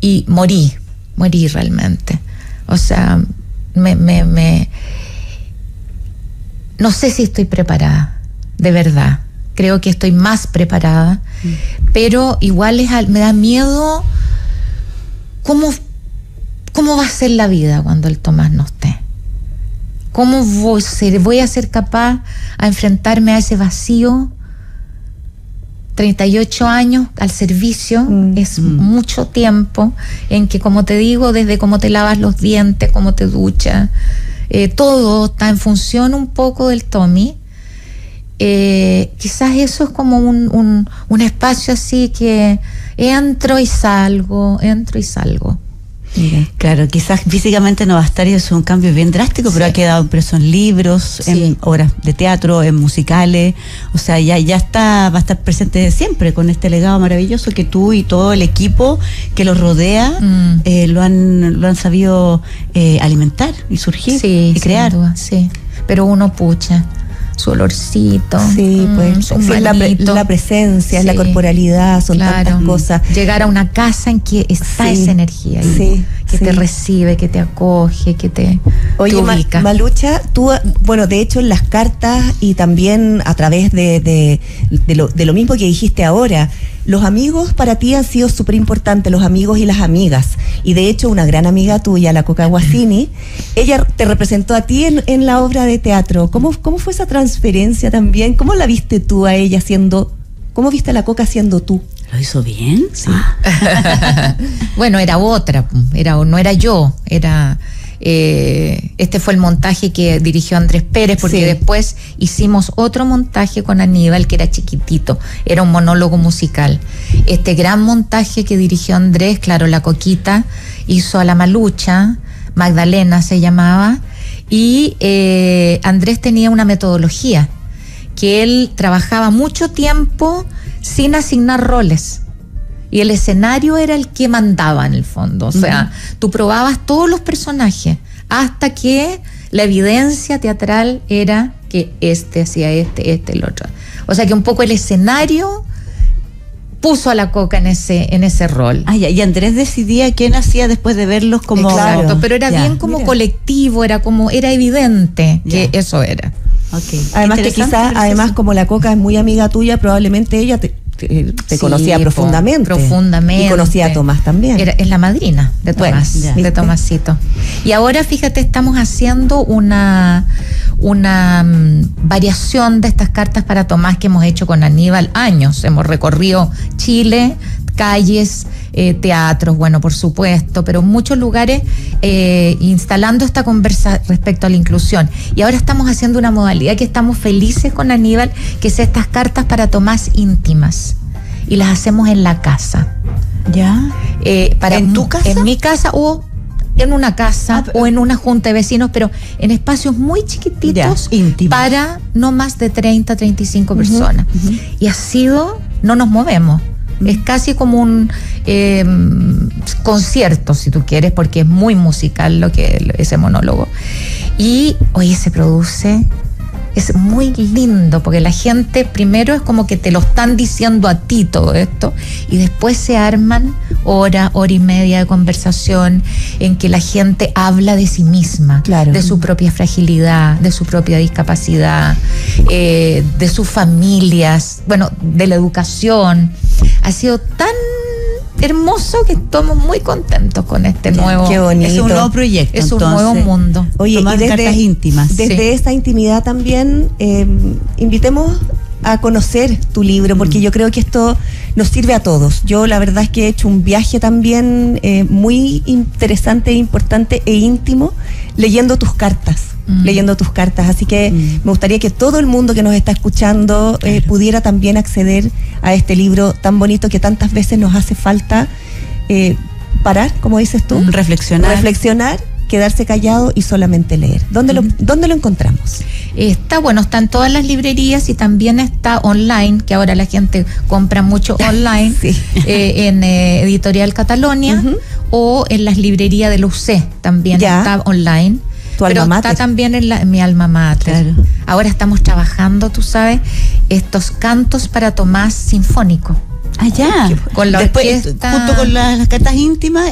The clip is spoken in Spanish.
y morí realmente. O sea, no sé si estoy preparada, de verdad. Creo que estoy más preparada, pero igual me da miedo cómo va a ser la vida cuando el Tomás no esté. ¿Cómo voy a ser capaz a enfrentarme a ese vacío? 38 años al servicio es mucho tiempo en que, como te digo, desde cómo te lavas los dientes, cómo te duchas, todo está en función un poco del Tommy. Quizás eso es como un espacio así que entro y salgo. Mira, claro, quizás físicamente no va a estar y es un cambio bien drástico, pero ha quedado impreso en libros, en obras de teatro, en musicales, o sea, ya va a estar presente siempre con este legado maravilloso que tú y todo el equipo que lo rodea lo han sabido alimentar y surgir y crear. Sin duda, sí. Pero uno pucha su olorcito, pues su la presencia, es la corporalidad, son tantas cosas. Llegar a una casa en que está esa energía ahí, que te recibe, que te acoge, que te ubica. Malucha, tú, bueno, de hecho en las cartas y también a través de lo mismo que dijiste ahora, los amigos para ti han sido súper importantes, los amigos y las amigas. Y de hecho una gran amiga tuya, la Coca Guasini, ella te representó a ti en la obra de teatro. ¿Cómo fue esa transferencia también? ¿Cómo la viste tú a ella cómo viste a la Coca siendo tú? ¿Lo hizo bien? Sí. Bueno, era otra, no era yo, era... este fue el montaje que dirigió Andrés Pérez, porque después hicimos otro montaje con Aníbal que era chiquitito, era un monólogo musical. Este gran montaje que dirigió Andrés, claro, la Coquita hizo a la Malucha, Magdalena se llamaba, y Andrés tenía una metodología que él trabajaba mucho tiempo sin asignar roles. Y el escenario era el que mandaba en el fondo. O sea, tú probabas todos los personajes hasta que la evidencia teatral era que hacía el otro. O sea que un poco el escenario puso a la Coca en ese rol. Y Andrés decidía quién hacía después de verlos como... Exacto, pero era bien como colectivo, era evidente que eso era. Okay. Además que quizás, como la Coca es muy amiga tuya, probablemente ella te conocía profundamente. Y conocía a Tomás también. Es la madrina de Tomás, de Tomasito. Y ahora, fíjate, estamos haciendo una variación de estas cartas para Tomás que hemos hecho con Aníbal años. Hemos recorrido Chile, calles, teatros, bueno, por supuesto, pero en muchos lugares instalando esta conversa respecto a la inclusión. Y ahora estamos haciendo una modalidad que estamos felices con Aníbal, que es estas cartas para Tomás íntimas. Y las hacemos en la casa. ¿Ya? ¿En tu casa? En mi casa o en una casa o en una junta de vecinos, pero en espacios muy chiquititos, para no más de 30, 35 personas. Y no nos movemos. Es casi como un concierto, si tú quieres, porque es muy musical ese monólogo. Y, se produce, es muy lindo, porque la gente primero es como que te lo están diciendo a ti todo esto, y después se arman hora y media de conversación en que la gente habla de sí misma, de su propia fragilidad, de su propia discapacidad, de sus familias, bueno, de la educación. Ha sido tan hermoso que estamos muy contentos con este nuevo. Qué bonito. Es un nuevo proyecto. Es un nuevo mundo. Oye, y cartas íntimas. Desde esa intimidad también invitemos a conocer tu libro, porque yo creo que esto nos sirve a todos. Yo la verdad es que he hecho un viaje también muy interesante, importante e íntimo leyendo tus cartas. Así que me gustaría que todo el mundo que nos está escuchando pudiera también acceder a este libro tan bonito que tantas veces nos hace falta parar, como dices tú, reflexionar, quedarse callado y solamente leer. ¿Dónde lo encontramos? Está en todas las librerías y también está online, que ahora la gente compra mucho online, en Editorial Catalonia o en las librerías de la UC también está online. Pero está también en mi alma mater. Claro. Ahora estamos trabajando, tú sabes, estos cantos para Tomás sinfónico. Con la orquesta. Junto con las cartas íntimas,